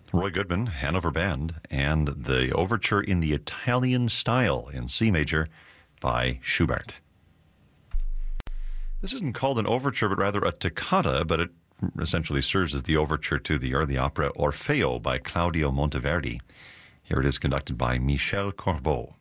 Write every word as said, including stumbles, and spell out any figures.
Roy Goodman, Hanover Band, and the overture in the Italian style in C major by Schubert. This isn't called an overture, but rather a toccata, but it essentially serves as the overture to the early opera Orfeo by Claudio Monteverdi. Here it is conducted by Michel Corbeau.